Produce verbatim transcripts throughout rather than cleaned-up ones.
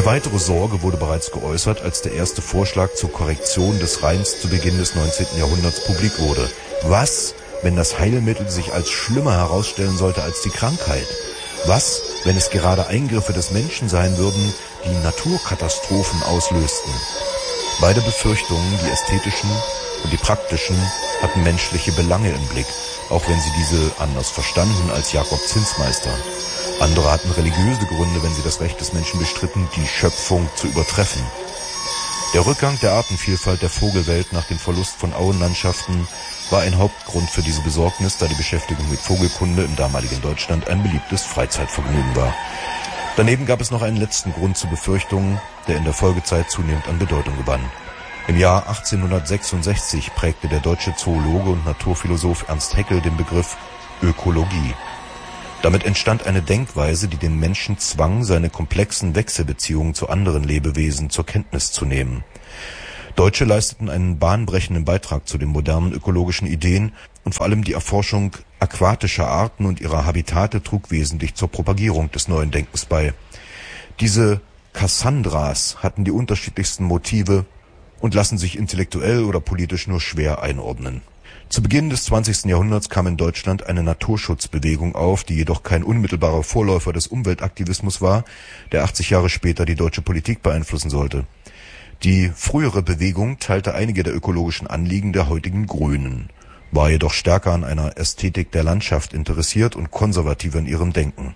Eine weitere Sorge wurde bereits geäußert, als der erste Vorschlag zur Korrektion des Rheins zu Beginn des neunzehnten Jahrhunderts publik wurde. Was, wenn das Heilmittel sich als schlimmer herausstellen sollte als die Krankheit? Was, wenn es gerade Eingriffe des Menschen sein würden, die Naturkatastrophen auslösten? Beide Befürchtungen, die ästhetischen und die praktischen, hatten menschliche Belange im Blick, auch wenn sie diese anders verstanden als Jakob Zinsmeister. Andere hatten religiöse Gründe, wenn sie das Recht des Menschen bestritten, die Schöpfung zu übertreffen. Der Rückgang der Artenvielfalt der Vogelwelt nach dem Verlust von Auenlandschaften war ein Hauptgrund für diese Besorgnis, da die Beschäftigung mit Vogelkunde im damaligen Deutschland ein beliebtes Freizeitvergnügen war. Daneben gab es noch einen letzten Grund zu Befürchtungen, der in der Folgezeit zunehmend an Bedeutung gewann. Im Jahr achtzehnhundertsechsundsechzig prägte der deutsche Zoologe und Naturphilosoph Ernst Haeckel den Begriff Ökologie. Damit entstand eine Denkweise, die den Menschen zwang, seine komplexen Wechselbeziehungen zu anderen Lebewesen zur Kenntnis zu nehmen. Deutsche leisteten einen bahnbrechenden Beitrag zu den modernen ökologischen Ideen und vor allem die Erforschung aquatischer Arten und ihrer Habitate trug wesentlich zur Propagierung des neuen Denkens bei. Diese Cassandras hatten die unterschiedlichsten Motive und lassen sich intellektuell oder politisch nur schwer einordnen. Zu Beginn des zwanzigsten Jahrhunderts kam in Deutschland eine Naturschutzbewegung auf, die jedoch kein unmittelbarer Vorläufer des Umweltaktivismus war, der achtzig Jahre später die deutsche Politik beeinflussen sollte. Die frühere Bewegung teilte einige der ökologischen Anliegen der heutigen Grünen, war jedoch stärker an einer Ästhetik der Landschaft interessiert und konservativer in ihrem Denken.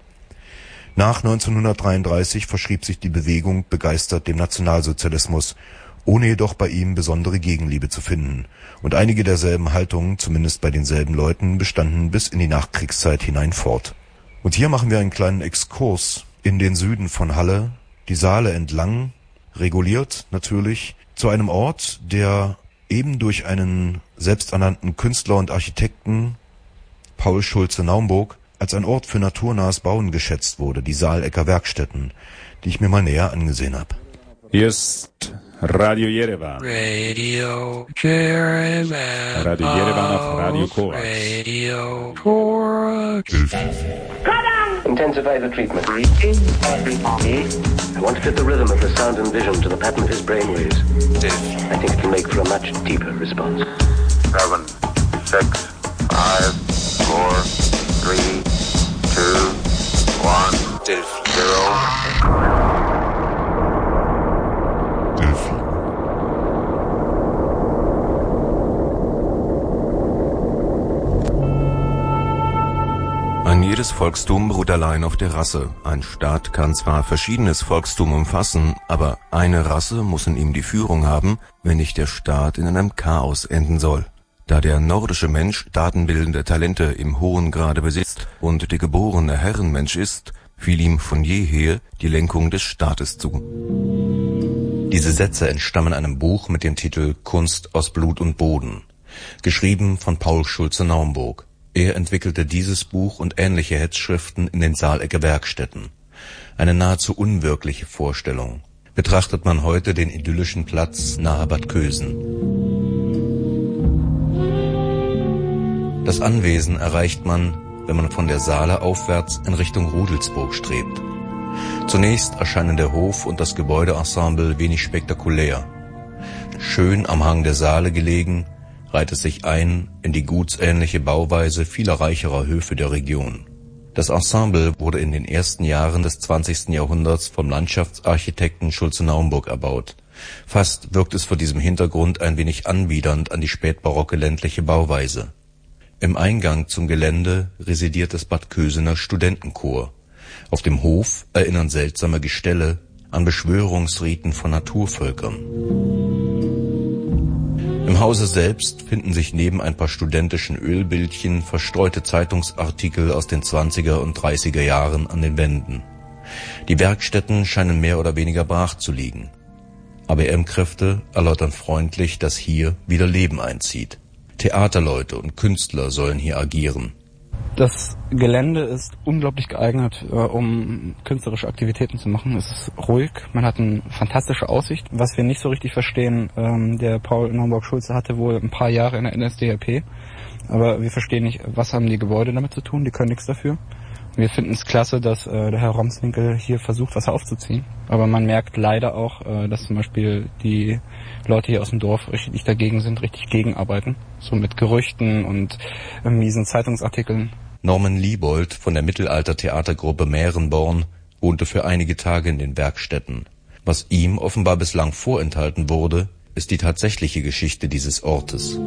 Nach neunzehnhundertdreiunddreißig verschrieb sich die Bewegung begeistert dem Nationalsozialismus, ohne jedoch bei ihm besondere Gegenliebe zu finden. Und einige derselben Haltungen, zumindest bei denselben Leuten, bestanden bis in die Nachkriegszeit hinein fort. Und hier machen wir einen kleinen Exkurs in den Süden von Halle, die Saale entlang, reguliert natürlich, zu einem Ort, der eben durch einen selbsternannten Künstler und Architekten, Paul Schulze-Naumburg, als ein Ort für naturnahes Bauen geschätzt wurde, die Saalecker Werkstätten, die ich mir mal näher angesehen habe. Hier ist Radio Yerevan. Radio Yerevan. Radio Yerevan auf Radio Korax. Radio Korax. Intensify the treatment. I want to fit the rhythm of the sound and vision to the pattern of his brainwaves. I think it can make for a much deeper response. Seven, six, five, four, three, two, one, zero. Ein jedes Volkstum beruht allein auf der Rasse. Ein Staat kann zwar verschiedenes Volkstum umfassen, aber eine Rasse muss in ihm die Führung haben, wenn nicht der Staat in einem Chaos enden soll. Da der nordische Mensch staatenbildende Talente im hohen Grade besitzt und der geborene Herrenmensch ist, fiel ihm von jeher die Lenkung des Staates zu. Diese Sätze entstammen einem Buch mit dem Titel Kunst aus Blut und Boden, geschrieben von Paul Schulze-Naumburg. Er entwickelte dieses Buch und ähnliche Hetzschriften in den Saalecker Werkstätten. Eine nahezu unwirkliche Vorstellung. Betrachtet man heute den idyllischen Platz nahe Bad Kösen. Das Anwesen erreicht man, wenn man von der Saale aufwärts in Richtung Rudelsburg strebt. Zunächst erscheinen der Hof und das Gebäudeensemble wenig spektakulär. Schön am Hang der Saale gelegen, reiht es sich ein in die gutsähnliche Bauweise vieler reicherer Höfe der Region. Das Ensemble wurde in den ersten Jahren des zwanzigsten Jahrhunderts vom Landschaftsarchitekten Schulze-Naumburg erbaut. Fast wirkt es vor diesem Hintergrund ein wenig anbiedernd an die spätbarocke ländliche Bauweise. Im Eingang zum Gelände residiert das Bad Kösener Studentenchor. Auf dem Hof erinnern seltsame Gestelle an Beschwörungsriten von Naturvölkern. Im Hause selbst finden sich neben ein paar studentischen Ölbildchen verstreute Zeitungsartikel aus den zwanziger und dreißiger Jahren an den Wänden. Die Werkstätten scheinen mehr oder weniger brach zu liegen. A B M-Kräfte erläutern freundlich, dass hier wieder Leben einzieht. Theaterleute und Künstler sollen hier agieren. Das Gelände ist unglaublich geeignet, um künstlerische Aktivitäten zu machen. Es ist ruhig, man hat eine fantastische Aussicht. Was wir nicht so richtig verstehen, der Paul Naumburg-Schulze hatte wohl ein paar Jahre in der N S D A P, aber wir verstehen nicht, was haben die Gebäude damit zu tun, die können nichts dafür. Wir finden es klasse, dass äh, der Herr Romswinkel hier versucht, was aufzuziehen. Aber man merkt leider auch, äh, dass zum Beispiel die Leute hier aus dem Dorf richtig dagegen sind, richtig gegenarbeiten. So mit Gerüchten und äh, miesen Zeitungsartikeln. Norman Liebold von der Mittelalter-Theatergruppe Mährenborn wohnte für einige Tage in den Werkstätten. Was ihm offenbar bislang vorenthalten wurde, ist die tatsächliche Geschichte dieses Ortes.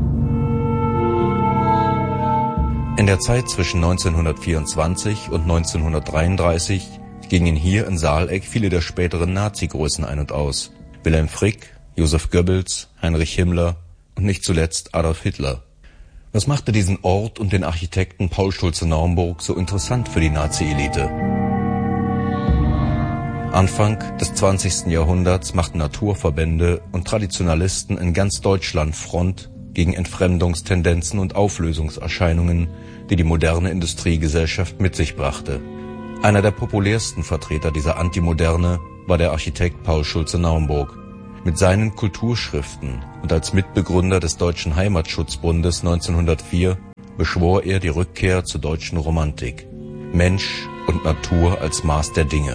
In der Zeit zwischen neunzehnhundertvierundzwanzig und neunzehnhundertdreiunddreißig gingen hier in Saaleck viele der späteren Nazi-Größen ein und aus. Wilhelm Frick, Josef Goebbels, Heinrich Himmler und nicht zuletzt Adolf Hitler. Was machte diesen Ort und den Architekten Paul Schulze-Naumburg so interessant für die Nazi-Elite? Anfang des zwanzigsten Jahrhunderts machten Naturverbände und Traditionalisten in ganz Deutschland Front gegen Entfremdungstendenzen und Auflösungserscheinungen, die die moderne Industriegesellschaft mit sich brachte. Einer der populärsten Vertreter dieser Antimoderne war der Architekt Paul Schulze-Naumburg. Mit seinen Kulturschriften und als Mitbegründer des Deutschen Heimatschutzbundes neunzehnhundertvier beschwor er die Rückkehr zur deutschen Romantik. Mensch und Natur als Maß der Dinge.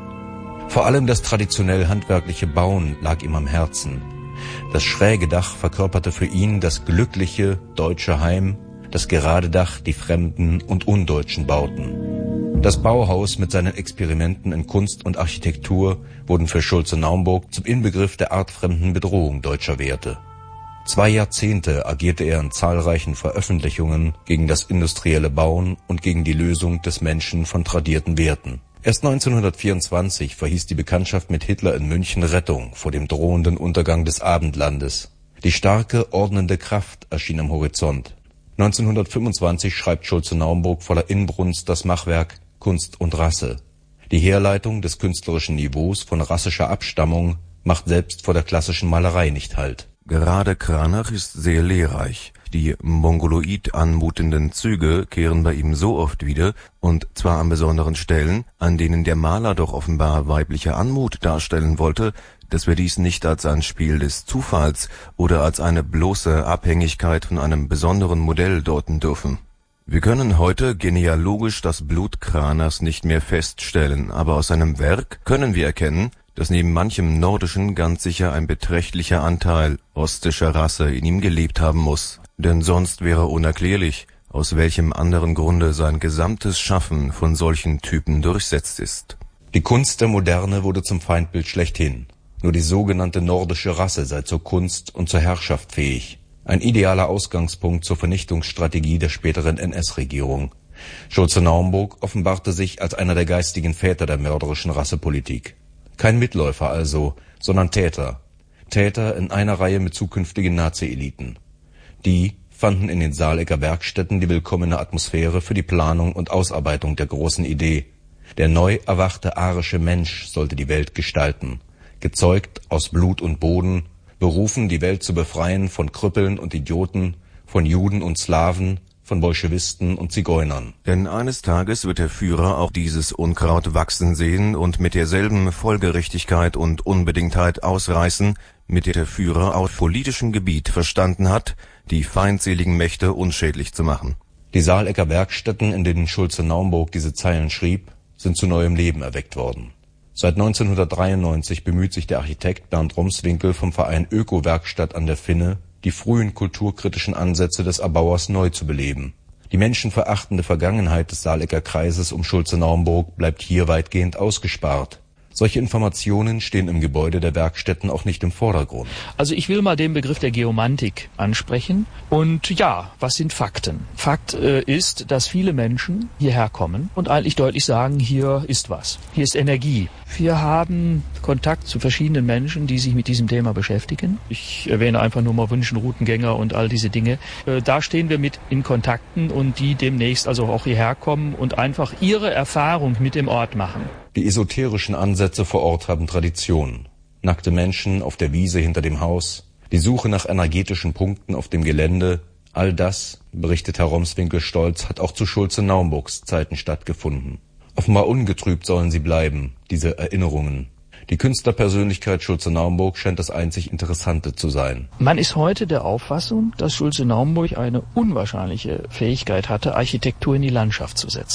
Vor allem das traditionell handwerkliche Bauen lag ihm am Herzen. Das schräge Dach verkörperte für ihn das glückliche deutsche Heim, das gerade Dach die fremden und undeutschen Bauten. Das Bauhaus mit seinen Experimenten in Kunst und Architektur wurden für Schulze-Naumburg zum Inbegriff der artfremden Bedrohung deutscher Werte. Zwei Jahrzehnte agierte er in zahlreichen Veröffentlichungen gegen das industrielle Bauen und gegen die Lösung des Menschen von tradierten Werten. Erst neunzehnhundertvierundzwanzig verhieß die Bekanntschaft mit Hitler in München Rettung vor dem drohenden Untergang des Abendlandes. Die starke, ordnende Kraft erschien am Horizont. neunzehnhundertfünfundzwanzig schreibt Schulze-Naumburg voller Inbrunst das Machwerk Kunst und Rasse. Die Herleitung des künstlerischen Niveaus von rassischer Abstammung macht selbst vor der klassischen Malerei nicht Halt. Gerade Cranach ist sehr lehrreich. Die mongoloid anmutenden Züge kehren bei ihm so oft wieder, und zwar an besonderen Stellen, an denen der Maler doch offenbar weibliche Anmut darstellen wollte, dass wir dies nicht als ein Spiel des Zufalls oder als eine bloße Abhängigkeit von einem besonderen Modell deuten dürfen. Wir können heute genealogisch das Blut Cranachs nicht mehr feststellen, aber aus seinem Werk können wir erkennen, dass neben manchem Nordischen ganz sicher ein beträchtlicher Anteil ostischer Rasse in ihm gelebt haben muss. Denn sonst wäre unerklärlich, aus welchem anderen Grunde sein gesamtes Schaffen von solchen Typen durchsetzt ist. Die Kunst der Moderne wurde zum Feindbild schlechthin. Nur die sogenannte nordische Rasse sei zur Kunst und zur Herrschaft fähig. Ein idealer Ausgangspunkt zur Vernichtungsstrategie der späteren N S-Regierung. Schulze-Naumburg offenbarte sich als einer der geistigen Väter der mörderischen Rassepolitik. Kein Mitläufer also, sondern Täter. Täter in einer Reihe mit zukünftigen Nazi-Eliten. Die fanden in den Saalecker Werkstätten die willkommene Atmosphäre für die Planung und Ausarbeitung der großen Idee. Der neu erwachte arische Mensch sollte die Welt gestalten. Gezeugt aus Blut und Boden, berufen, die Welt zu befreien von Krüppeln und Idioten, von Juden und Slawen, von Bolschewisten und Zigeunern. Denn eines Tages wird der Führer auch dieses Unkraut wachsen sehen und mit derselben Folgerichtigkeit und Unbedingtheit ausreißen, mit der der Führer auf politischem Gebiet verstanden hat, die feindseligen Mächte unschädlich zu machen. Die Saalecker Werkstätten, in denen Schulze-Naumburg diese Zeilen schrieb, sind zu neuem Leben erweckt worden. Seit neunzehnhundertdreiundneunzig bemüht sich der Architekt Bernd Romswinkel vom Verein Öko-Werkstatt an der Finne, die frühen kulturkritischen Ansätze des Erbauers neu zu beleben. Die menschenverachtende Vergangenheit des Saalecker Kreises um Schulze-Naumburg bleibt hier weitgehend ausgespart. Solche Informationen stehen im Gebäude der Werkstätten auch nicht im Vordergrund. Also ich will mal den Begriff der Geomantik ansprechen. Und ja, was sind Fakten? Fakt äh, ist, dass viele Menschen hierher kommen und eigentlich deutlich sagen, hier ist was. Hier ist Energie. Wir haben Kontakt zu verschiedenen Menschen, die sich mit diesem Thema beschäftigen. Ich erwähne einfach nur mal Wünschen, Routengänger und all diese Dinge. Äh, da stehen wir mit in Kontakten und die demnächst also auch hierher kommen und einfach ihre Erfahrung mit dem Ort machen. Die esoterischen Ansätze vor Ort haben Tradition. Nackte Menschen auf der Wiese hinter dem Haus, die Suche nach energetischen Punkten auf dem Gelände, all das, berichtet Herr Romswinkel stolz, hat auch zu Schulze-Naumburgs Zeiten stattgefunden. Offenbar ungetrübt sollen sie bleiben, diese Erinnerungen. Die Künstlerpersönlichkeit Schulze-Naumburg scheint das einzig Interessante zu sein. Man ist heute der Auffassung, dass Schulze-Naumburg eine unwahrscheinliche Fähigkeit hatte, Architektur in die Landschaft zu setzen.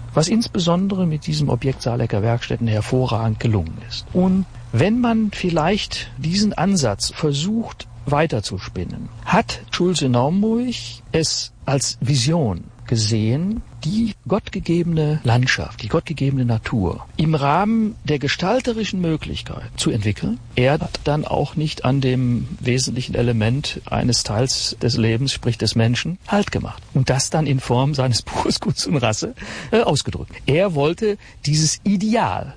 was insbesondere mit diesem Objekt Saarlecker Werkstätten hervorragend gelungen ist. Und wenn man vielleicht diesen Ansatz versucht weiterzuspinnen, hat Schulze-Naumburg es als Vision gesehen, die gottgegebene Landschaft, die gottgegebene Natur im Rahmen der gestalterischen Möglichkeit zu entwickeln. Er hat dann auch nicht an dem wesentlichen Element eines Teils des Lebens, sprich des Menschen, Halt gemacht. Und das dann in Form seines Buches Kunst und Rasse äh, ausgedrückt. Er wollte dieses Ideal,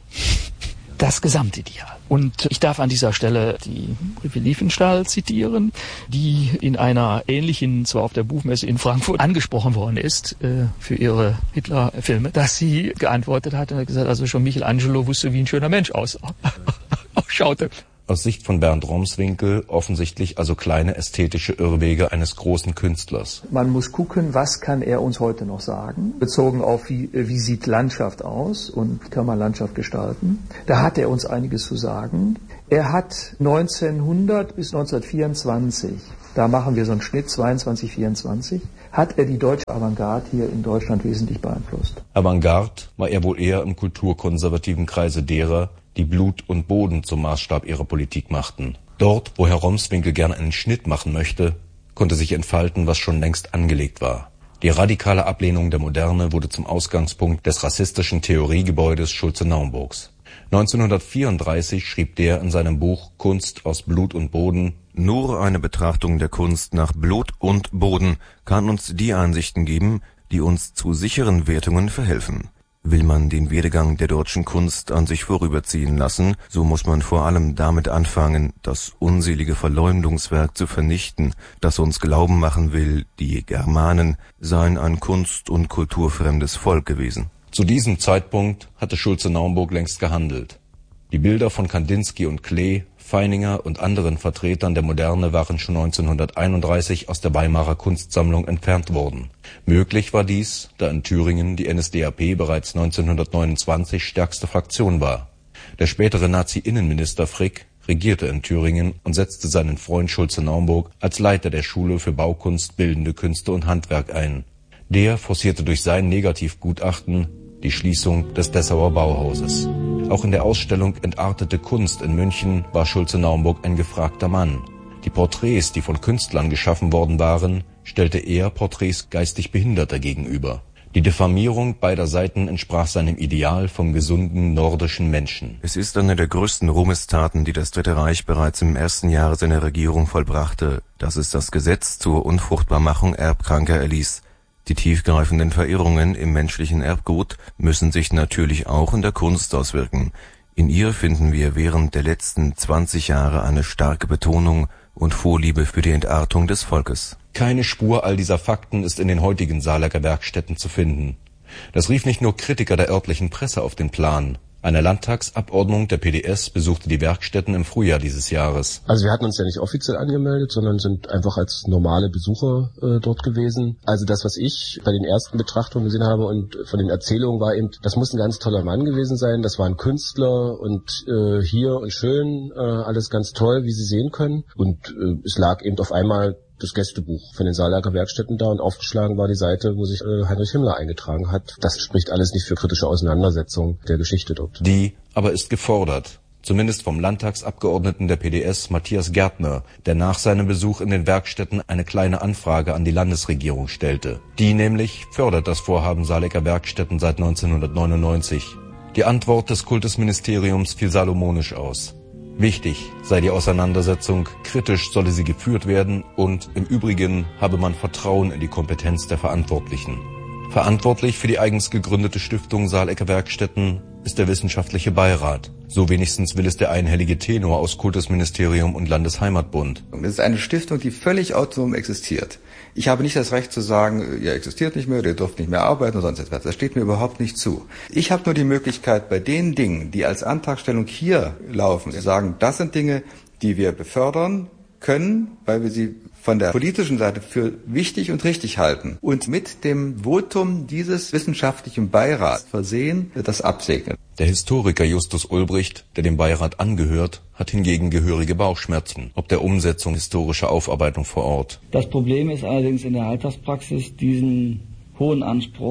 das Gesamtideal. Und ich darf an dieser Stelle die Riefenstahl zitieren, die in einer ähnlichen, zwar auf der Buchmesse in Frankfurt, angesprochen worden ist äh, für ihre Hitler-Filme, dass sie geantwortet hat und hat gesagt, also schon Michelangelo wusste, wie ein schöner Mensch aussah. Ausschaute. Aus Sicht von Bernd Romswinkel offensichtlich also kleine ästhetische Irrwege eines großen Künstlers. Man muss gucken, was kann er uns heute noch sagen, bezogen auf wie, wie sieht Landschaft aus und kann man Landschaft gestalten. Da hat er uns einiges zu sagen. Er hat neunzehnhundert bis neunzehnhundertvierundzwanzig, da machen wir so einen Schnitt, zweiundzwanzig, vierundzwanzig, hat er die deutsche Avantgarde hier in Deutschland wesentlich beeinflusst. Avantgarde war er wohl eher im kulturkonservativen Kreise derer, die Blut und Boden zum Maßstab ihrer Politik machten. Dort, wo Herr Romswinkel gerne einen Schnitt machen möchte, konnte sich entfalten, was schon längst angelegt war. Die radikale Ablehnung der Moderne wurde zum Ausgangspunkt des rassistischen Theoriegebäudes Schulze-Naumburgs. neunzehnhundertvierunddreißig schrieb der in seinem Buch Kunst aus Blut und Boden: Nur eine Betrachtung der Kunst nach Blut und Boden kann uns die Einsichten geben, die uns zu sicheren Wertungen verhelfen. Will man den Werdegang der deutschen Kunst an sich vorüberziehen lassen, so muss man vor allem damit anfangen, das unselige Verleumdungswerk zu vernichten, das uns glauben machen will, die Germanen seien ein kunst- und kulturfremdes Volk gewesen. Zu diesem Zeitpunkt hatte Schulze-Naumburg längst gehandelt. Die Bilder von Kandinsky und Klee, Feininger und anderen Vertretern der Moderne waren schon neunzehnhunderteinunddreißig aus der Weimarer Kunstsammlung entfernt worden. Möglich war dies, da in Thüringen die N S D A P bereits neunzehnhundertneunundzwanzig stärkste Fraktion war. Der spätere Nazi-Innenminister Frick regierte in Thüringen und setzte seinen Freund Schulze-Naumburg als Leiter der Schule für Baukunst, Bildende Künste und Handwerk ein. Der forcierte durch sein Negativgutachten die Schließung des Dessauer Bauhauses. Auch in der Ausstellung Entartete Kunst in München war Schulze-Naumburg ein gefragter Mann. Die Porträts, die von Künstlern geschaffen worden waren, stellte er Porträts geistig Behinderter gegenüber. Die Diffamierung beider Seiten entsprach seinem Ideal vom gesunden nordischen Menschen. Es ist eine der größten Ruhmestaten, die das Dritte Reich bereits im ersten Jahre seiner Regierung vollbrachte, dass es das Gesetz zur Unfruchtbarmachung Erbkranker erließ. Die tiefgreifenden Verirrungen im menschlichen Erbgut müssen sich natürlich auch in der Kunst auswirken. In ihr finden wir während der letzten zwanzig Jahre eine starke Betonung und Vorliebe für die Entartung des Volkes. Keine Spur all dieser Fakten ist in den heutigen Saarlecker Werkstätten zu finden. Das rief nicht nur Kritiker der örtlichen Presse auf den Plan. Eine Landtagsabordnung der P D S besuchte die Werkstätten im Frühjahr dieses Jahres. Also wir hatten uns ja nicht offiziell angemeldet, sondern sind einfach als normale Besucher äh, dort gewesen. Also das, was ich bei den ersten Betrachtungen gesehen habe und von den Erzählungen war eben, das muss ein ganz toller Mann gewesen sein, das war ein Künstler und äh, hier und schön, äh, alles ganz toll, wie Sie sehen können. Und äh, es lag eben auf einmal das Gästebuch von den Saarlecker Werkstätten da und aufgeschlagen war die Seite, wo sich äh, Heinrich Himmler eingetragen hat. Das spricht alles nicht für kritische Auseinandersetzung der Geschichte dort. Die aber ist gefordert, zumindest vom Landtagsabgeordneten der P D S Matthias Gärtner, der nach seinem Besuch in den Werkstätten eine kleine Anfrage an die Landesregierung stellte. Die nämlich fördert das Vorhaben Saarlecker Werkstätten seit neunzehnhundertneunundneunzig. Die Antwort des Kultusministeriums fiel salomonisch aus. Wichtig sei die Auseinandersetzung, kritisch solle sie geführt werden und im Übrigen habe man Vertrauen in die Kompetenz der Verantwortlichen. Verantwortlich für die eigens gegründete Stiftung Saarlecker Werkstätten ist der wissenschaftliche Beirat. So wenigstens will es der einhellige Tenor aus Kultusministerium und Landesheimatbund. Es ist eine Stiftung, die völlig autonom existiert. Ich habe nicht das Recht zu sagen, ihr existiert nicht mehr, ihr dürft nicht mehr arbeiten oder sonst etwas. Das steht mir überhaupt nicht zu. Ich habe nur die Möglichkeit, bei den Dingen, die als Antragstellung hier laufen, zu sagen, das sind Dinge, die wir befördern können, weil wir sie von der politischen Seite für wichtig und richtig halten und mit dem Votum dieses wissenschaftlichen Beirats versehen, das absegnen. Der Historiker Justus Ulbricht, der dem Beirat angehört, hat hingegen gehörige Bauchschmerzen ob der Umsetzung historischer Aufarbeitung vor Ort. Das Problem ist allerdings in der Alltagspraxis, diesen hohen Anspruch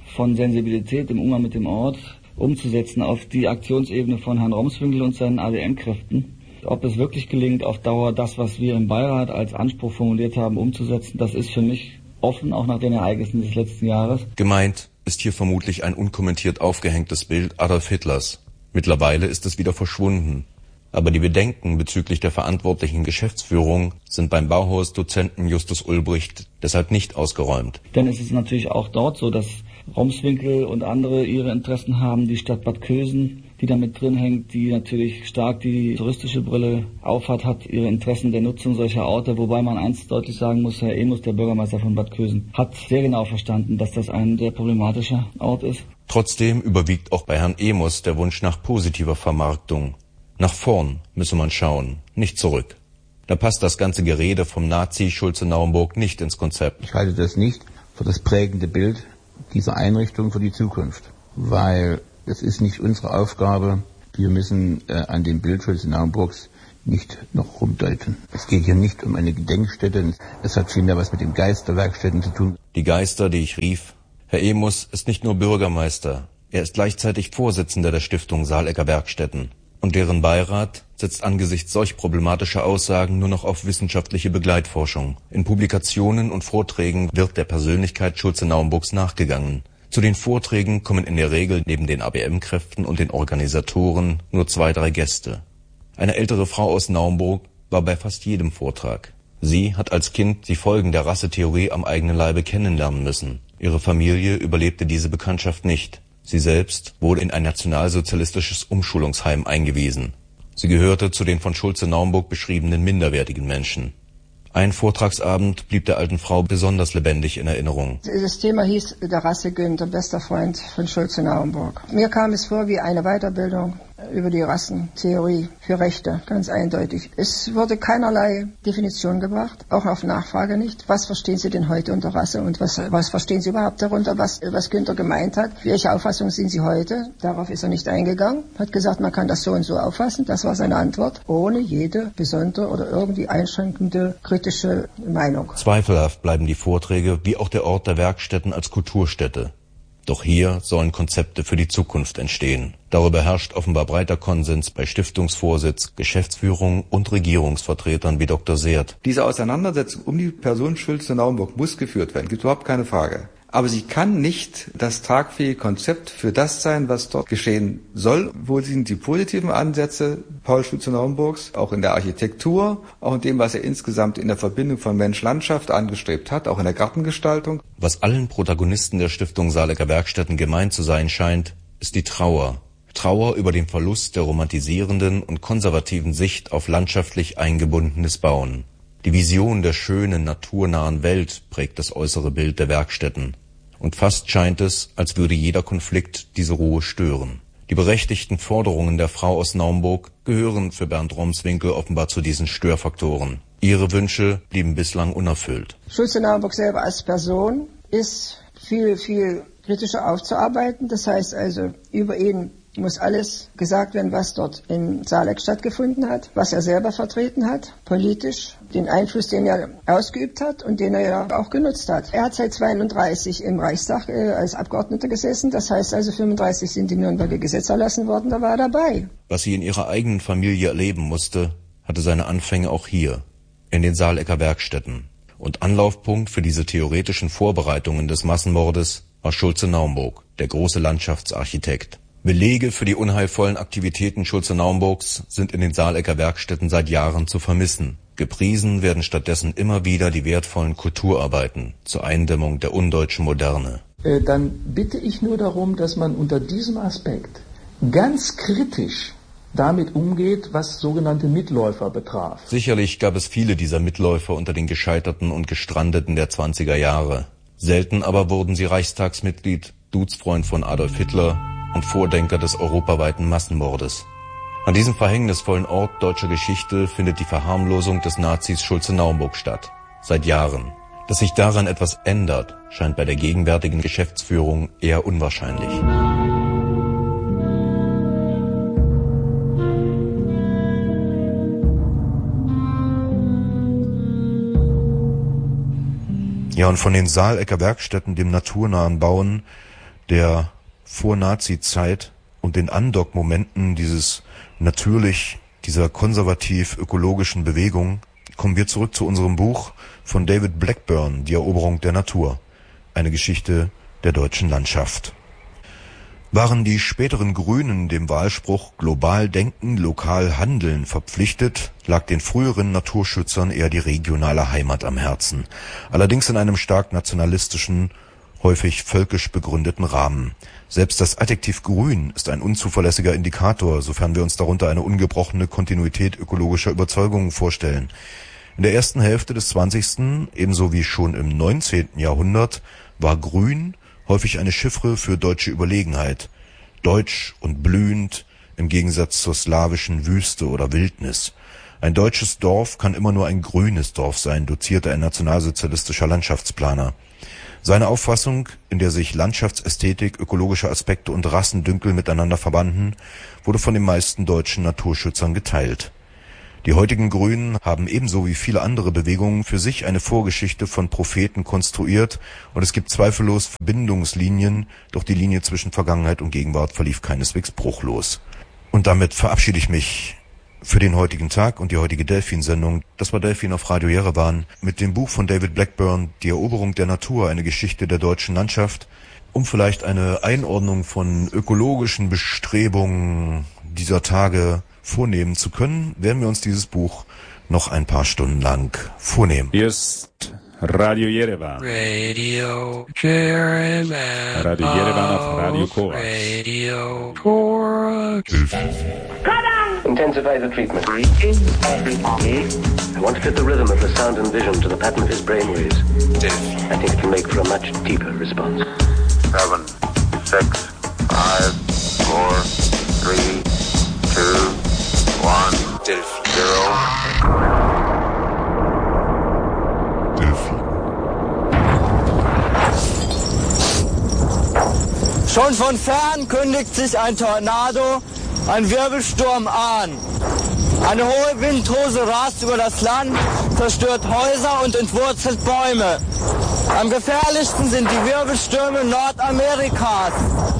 von Sensibilität im Umgang mit dem Ort umzusetzen auf die Aktionsebene von Herrn Romswinkel und seinen A D M-Kräften. Ob es wirklich gelingt, auf Dauer das, was wir im Beirat als Anspruch formuliert haben, umzusetzen, das ist für mich offen, auch nach den Ereignissen des letzten Jahres. Gemeint ist hier vermutlich ein unkommentiert aufgehängtes Bild Adolf Hitlers. Mittlerweile ist es wieder verschwunden. Aber die Bedenken bezüglich der verantwortlichen Geschäftsführung sind beim Bauhaus-Dozenten Justus Ulbricht deshalb nicht ausgeräumt. Denn es ist natürlich auch dort so, dass Romswinkel und andere ihre Interessen haben, die Stadt Bad Kösen, die da mit drin hängt, die natürlich stark die touristische Brille aufhat, hat ihre Interessen der Nutzung solcher Orte, wobei man eins deutlich sagen muss, Herr Emus, der Bürgermeister von Bad Kösen, hat sehr genau verstanden, dass das ein sehr problematischer Ort ist. Trotzdem überwiegt auch bei Herrn Emus der Wunsch nach positiver Vermarktung. Nach vorn müsse man schauen, nicht zurück. Da passt das ganze Gerede vom Nazi Schulze-Naumburg nicht ins Konzept. Ich halte das nicht für das prägende Bild dieser Einrichtung für die Zukunft, weil es ist nicht unsere Aufgabe. Wir müssen äh, an dem Bild Schulze-Naumburgs nicht noch rumdeuten. Es geht hier nicht um eine Gedenkstätte. Es hat vielmehr was mit den Geisterwerkstätten zu tun. Die Geister, die ich rief. Herr Emus ist nicht nur Bürgermeister, er ist gleichzeitig Vorsitzender der Stiftung Saalecker Werkstätten. Und deren Beirat setzt angesichts solch problematischer Aussagen nur noch auf wissenschaftliche Begleitforschung. In Publikationen und Vorträgen wird der Persönlichkeit Schulze-Naumburgs nachgegangen. Zu den Vorträgen kommen in der Regel neben den A B M-Kräften und den Organisatoren nur zwei, drei Gäste. Eine ältere Frau aus Naumburg war bei fast jedem Vortrag. Sie hat als Kind die Folgen der Rassetheorie am eigenen Leibe kennenlernen müssen. Ihre Familie überlebte diese Bekanntschaft nicht. Sie selbst wurde in ein nationalsozialistisches Umschulungsheim eingewiesen. Sie gehörte zu den von Schulze-Naumburg beschriebenen minderwertigen Menschen. Ein Vortragsabend blieb der alten Frau besonders lebendig in Erinnerung. Das Thema hieß der Rasse Günther, bester Freund von Schulze-Naumburg. Mir kam es vor wie eine Weiterbildung über die Rassentheorie für Rechte, ganz eindeutig. Es wurde keinerlei Definition gebracht, auch auf Nachfrage nicht. Was verstehen Sie denn heute unter Rasse und was, was verstehen Sie überhaupt darunter, was, was Günther gemeint hat? Welche Auffassung sind Sie heute? Darauf ist er nicht eingegangen, hat gesagt, man kann das so und so auffassen. Das war seine Antwort, ohne jede besondere oder irgendwie einschränkende kritische Meinung. Zweifelhaft bleiben die Vorträge wie auch der Ort der Werkstätten als Kulturstätte. Doch hier sollen Konzepte für die Zukunft entstehen. Darüber herrscht offenbar breiter Konsens bei Stiftungsvorsitz, Geschäftsführung und Regierungsvertretern wie Doktor Seert. Diese Auseinandersetzung um die Person Schulze-Naumburg muss geführt werden, gibt überhaupt keine Frage. Aber sie kann nicht das tragfähige Konzept für das sein, was dort geschehen soll. Wo sind die positiven Ansätze Paul Schulze-Naumburgs, auch in der Architektur, auch in dem, was er insgesamt in der Verbindung von Mensch-Landschaft angestrebt hat, auch in der Gartengestaltung? Was allen Protagonisten der Stiftung Saalecker Werkstätten gemein zu sein scheint, ist die Trauer. Trauer über den Verlust der romantisierenden und konservativen Sicht auf landschaftlich eingebundenes Bauen. Die Vision der schönen, naturnahen Welt prägt das äußere Bild der Werkstätten. Und fast scheint es, als würde jeder Konflikt diese Ruhe stören. Die berechtigten Forderungen der Frau aus Naumburg gehören für Bernd Romswinkel offenbar zu diesen Störfaktoren. Ihre Wünsche blieben bislang unerfüllt. Schulze-Naumburg selber als Person ist viel, viel kritischer aufzuarbeiten. Das heißt also, über ihn muss alles gesagt werden, was dort in Saaleck stattgefunden hat, was er selber vertreten hat, politisch, den Einfluss, den er ausgeübt hat und den er ja auch genutzt hat. Er hat seit zweiunddreißig im Reichstag äh, als Abgeordneter gesessen, das heißt also fünfunddreißig sind die Nürnberger Gesetze erlassen worden, da war er dabei. Was sie in ihrer eigenen Familie erleben musste, hatte seine Anfänge auch hier, in den Saalecker Werkstätten. Und Anlaufpunkt für diese theoretischen Vorbereitungen des Massenmordes war Schulze-Naumburg, der große Landschaftsarchitekt. Belege für die unheilvollen Aktivitäten Schulze-Naumburgs sind in den Saalecker Werkstätten seit Jahren zu vermissen. Gepriesen werden stattdessen immer wieder die wertvollen Kulturarbeiten zur Eindämmung der undeutschen Moderne. Äh, dann bitte ich nur darum, dass man unter diesem Aspekt ganz kritisch damit umgeht, was sogenannte Mitläufer betraf. Sicherlich gab es viele dieser Mitläufer unter den Gescheiterten und Gestrandeten der zwanziger Jahre. Selten aber wurden sie Reichstagsmitglied, Duzfreund von Adolf Hitler und Vordenker des europaweiten Massenmordes. An diesem verhängnisvollen Ort deutscher Geschichte findet die Verharmlosung des Nazis Schulze-Naumburg statt. Seit Jahren. Dass sich daran etwas ändert, scheint bei der gegenwärtigen Geschäftsführung eher unwahrscheinlich. Ja, und von den Saalecker Werkstätten, dem naturnahen Bauen, der Vor-Nazi-Zeit und den Andock-Momenten dieses natürlich, dieser konservativ-ökologischen Bewegung kommen wir zurück zu unserem Buch von David Blackburn, Die Eroberung der Natur. Eine Geschichte der deutschen Landschaft. Waren die späteren Grünen dem Wahlspruch global denken, lokal handeln verpflichtet, lag den früheren Naturschützern eher die regionale Heimat am Herzen. Allerdings in einem stark nationalistischen, häufig völkisch begründeten Rahmen. Selbst das Adjektiv grün ist ein unzuverlässiger Indikator, sofern wir uns darunter eine ungebrochene Kontinuität ökologischer Überzeugungen vorstellen. In der ersten Hälfte des zwanzigsten, ebenso wie schon im neunzehnten Jahrhundert, war grün häufig eine Chiffre für deutsche Überlegenheit. Deutsch und blühend im Gegensatz zur slawischen Wüste oder Wildnis. Ein deutsches Dorf kann immer nur ein grünes Dorf sein, dozierte ein nationalsozialistischer Landschaftsplaner. Seine Auffassung, in der sich Landschaftsästhetik, ökologische Aspekte und Rassendünkel miteinander verbanden, wurde von den meisten deutschen Naturschützern geteilt. Die heutigen Grünen haben ebenso wie viele andere Bewegungen für sich eine Vorgeschichte von Propheten konstruiert und es gibt zweifellos Verbindungslinien, doch die Linie zwischen Vergangenheit und Gegenwart verlief keineswegs bruchlos. Und damit verabschiede ich mich für den heutigen Tag und die heutige Delfin-Sendung. Das war Delfin auf Radio Jerewan mit dem Buch von David Blackburn, Die Eroberung der Natur, eine Geschichte der deutschen Landschaft. Um vielleicht eine Einordnung von ökologischen Bestrebungen dieser Tage vornehmen zu können, werden wir uns dieses Buch noch ein paar Stunden lang vornehmen. Hier ist Radio Jerewan. Radio Jerewan. Radio Jerewan auf Radio Kora. Radio Kora. Intensify the treatment. I want to fit the rhythm of the sound and vision to the pattern of his brainwaves. I think it can make for a much deeper response. Seven, six, five, four, three, two, one, zero. Schon von fern kündigt sich ein Tornado, ein Wirbelsturm an. Eine hohe Windhose rast über das Land, zerstört Häuser und entwurzelt Bäume. Am gefährlichsten sind die Wirbelstürme Nordamerikas.